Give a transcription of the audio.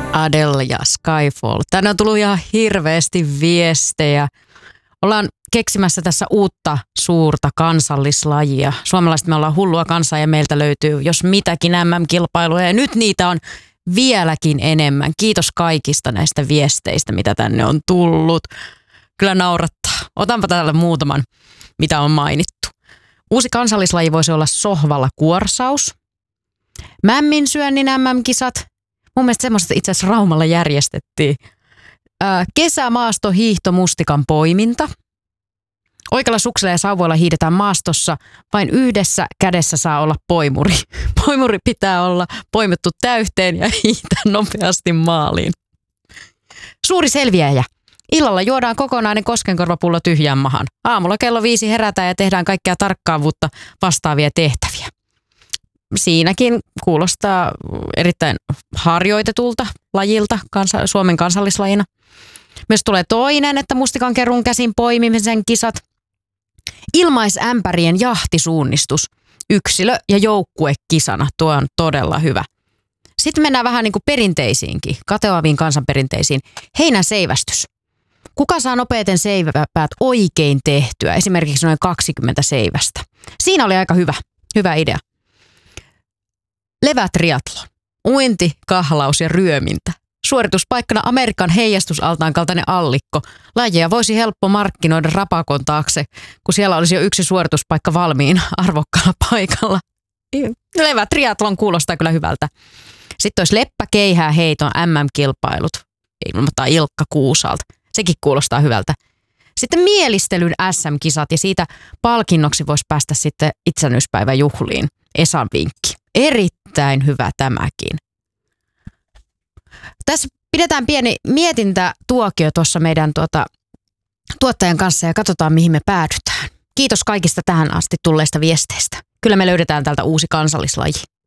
Adele ja Skyfall. Tänne on tullut ihan hirveästi viestejä. Ollaan keksimässä tässä uutta suurta kansallislajia. Suomalaiset me ollaan hullua kansaa ja meiltä löytyy jos mitäkin MM-kilpailuja. Ja nyt niitä on vieläkin enemmän. Kiitos kaikista näistä viesteistä, mitä tänne on tullut. Kyllä naurattaa. Otanpa täällä muutaman, mitä on mainittu. Uusi kansallislaji voisi olla sohvalla kuorsaus. Mämminsyönnin MM-kisat. Mun mielestä semmoista itse asiassa Raumalla järjestettiin. Kesämaasto hiihto mustikan poiminta. Oikealla suksella ja sauvoilla hiidetään maastossa. Vain yhdessä kädessä saa olla poimuri. Poimuri pitää olla poimittu täyteen ja hiihtää nopeasti maaliin. Suuri selviäjä. Illalla juodaan kokonainen koskenkorvapullo tyhjään mahan. Aamulla kello 5 herätään ja tehdään kaikkea tarkkaavuutta vastaavia tehtäviä. Siinäkin kuulostaa erittäin harjoitetulta lajilta Suomen kansallislajina. Myös tulee toinen, että mustikankerun käsin poimimisen kisat. Ilmaisämpärien jahtisuunnistus. Yksilö- ja joukkuekisana. Tuo on todella hyvä. Sitten mennään vähän niin kuin perinteisiinkin, katoaviin kansanperinteisiin. Heinän seivästys. Kuka saa nopeiten seiväpäät oikein tehtyä? Esimerkiksi noin 20 seivästä. Siinä oli aika hyvä idea. Levätriatlon. Uinti, kahlaus ja ryömintä. Suorituspaikkana Amerikan heijastusaltaan kaltainen allikko. Lajia voisi helppo markkinoida rapakon taakse, kun siellä olisi jo yksi suorituspaikka valmiina arvokkaalla paikalla. Levätriatlon kuulostaa kyllä hyvältä. Sitten olisi leppäkeihää heiton MM-kilpailut. Ilmoittaa Ilkka Kuusalta. Sekin kuulostaa hyvältä. Sitten mielistelyn SM-kisat ja siitä palkinnoksi voisi päästä sitten itsenäisyyspäivän juhliin. Esan vinkki. Erittäin hyvä tämäkin. Tässä pidetään pieni mietintätuokio tuossa meidän tuottajan kanssa ja katsotaan mihin me päädytään. Kiitos kaikista tähän asti tulleista viesteistä. Kyllä me löydetään täältä uusi kansallislaji.